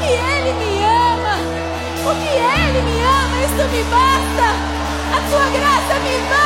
Ele me ama, porque Ele me ama, isso me basta. A tua graça me basta.